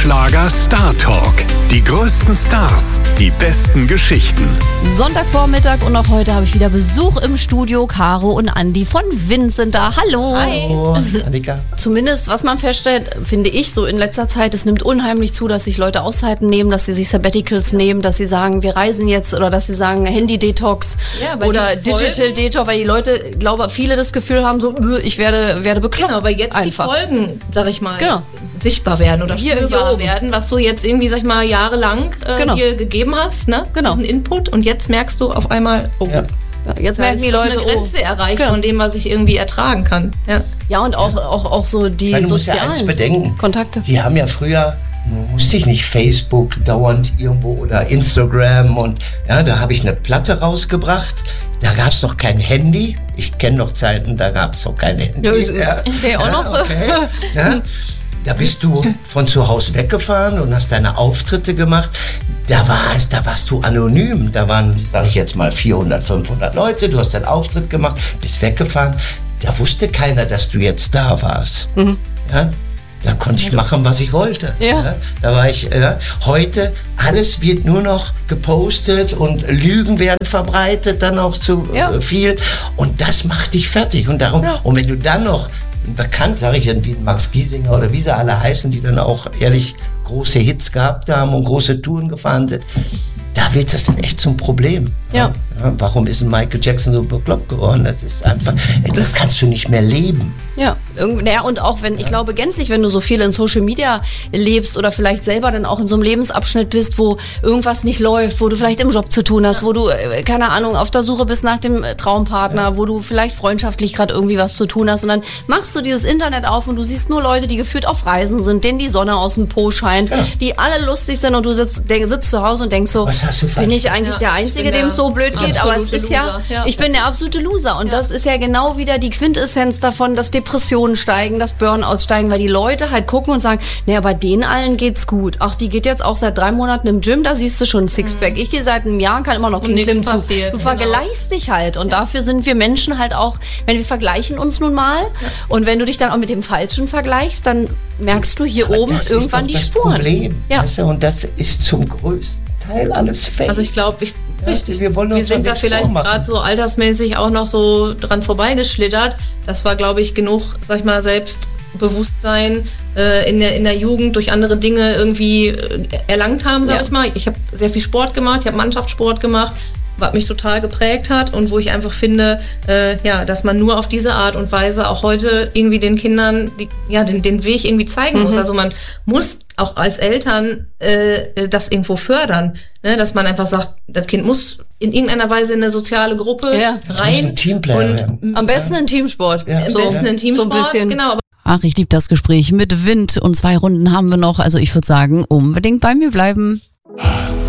Schlager Star Talk. Die größten Stars, die besten Geschichten. Sonntagvormittag und auch heute habe ich wieder Besuch im Studio. Caro und Andi von Wind sind da. Hallo. Hallo, Annika. Zumindest, was man feststellt, finde ich so in letzter Zeit, es nimmt unheimlich zu, dass sich Leute Auszeiten nehmen, dass sie sich Sabbaticals nehmen, dass sie sagen, wir reisen jetzt, oder dass sie sagen Handy-Detox oder Digital-Detox, weil die Leute, glaube viele das Gefühl haben, so, ich werde bekloppt. Genau, weil jetzt einfach die Folgen, sag ich mal, genau. sichtbar werden oder hier spürbar werden, was du jetzt irgendwie, sag ich mal, jahrelang genau. dir gegeben hast, ne? Genau. Diesen Input, und jetzt merkst du auf einmal, Ja, jetzt merken die Leute, eine Grenze erreicht genau. von dem, was ich irgendwie ertragen kann. Ja, und auch so die Weil du musst ja sozialen eins bedenken. Kontakte. Die haben ja früher, musste ich nicht Facebook dauernd irgendwo oder Instagram, und ja, da habe ich eine Platte rausgebracht. Da gab es noch kein Handy. Ich kenne noch Zeiten, da gab es noch kein Handy. Okay, auch noch. Okay. Ja. Da bist du von zu Hause weggefahren und hast deine Auftritte gemacht. Da warst du anonym. Da waren, sage ich jetzt mal, 400, 500 Leute. Du hast deinen Auftritt gemacht, bist weggefahren. Da wusste keiner, dass du jetzt da warst. Mhm. Ja? Da konnte ich machen, was ich wollte. Ja. Da war ich. Heute, alles wird nur noch gepostet und Lügen werden verbreitet, dann auch zu viel. Und das macht dich fertig. Und darum, und wenn du dann noch bekannt, sage ich, wie Max Giesinger oder wie sie alle heißen, die dann auch ehrlich große Hits gehabt haben und große Touren gefahren sind, da wird das dann echt zum Problem. Ja. Warum ist ein Michael Jackson so bekloppt geworden? Das ist einfach, das kannst du nicht mehr leben. Ja, und auch wenn, ich glaube gänzlich, wenn du so viel in Social Media lebst oder vielleicht selber dann auch in so einem Lebensabschnitt bist, wo irgendwas nicht läuft, wo du vielleicht im Job zu tun hast, wo du, keine Ahnung, auf der Suche bist nach dem Traumpartner, wo du vielleicht freundschaftlich gerade irgendwie was zu tun hast, und dann machst du dieses Internet auf und du siehst nur Leute, die gefühlt auf Reisen sind, denen die Sonne aus dem Po scheint, die alle lustig sind, und du sitzt zu Hause und denkst so, bin ich eigentlich der Einzige, dem es so blöd geht? Aber es ist ich bin der absolute Loser, und das ist ja genau wieder die Quintessenz davon, dass Depressionen steigen, dass Burnouts steigen, weil die Leute halt gucken und sagen, naja, bei denen allen geht's gut. Ach, die geht jetzt auch seit 3 Monaten im Gym, da siehst du schon ein Sixpack. Ich gehe seit einem Jahr und kann immer noch keinen Klimmzug. Du vergleichst dich halt, und dafür sind wir Menschen halt auch, wenn wir vergleichen uns nun mal, und wenn du dich dann auch mit dem Falschen vergleichst, dann merkst du hier oben irgendwann die Spuren. Das ist das Problem, weißt du, und das ist zum größten Teil alles fake. Also ich glaube, richtig. Wir sind da vielleicht gerade so altersmäßig auch noch so dran vorbeigeschlittert. Das war, glaube ich, genug, sag ich mal, Selbstbewusstsein in der Jugend durch andere Dinge irgendwie erlangt haben, sag ich mal. Ich habe sehr viel Sport gemacht, ich habe Mannschaftssport gemacht, was mich total geprägt hat, und wo ich einfach finde, dass man nur auf diese Art und Weise auch heute irgendwie den Kindern den Weg irgendwie zeigen muss. Also man muss auch als Eltern das irgendwo fördern, ne? Dass man einfach sagt, das Kind muss in irgendeiner Weise in eine soziale Gruppe rein. Ein Teamplayer werden. Am besten in Teamsport. Am besten in Teamsport, so ein bisschen. Genau. Ach, ich liebe das Gespräch mit Wind, und 2 Runden haben wir noch. Also ich würde sagen, unbedingt bei mir bleiben.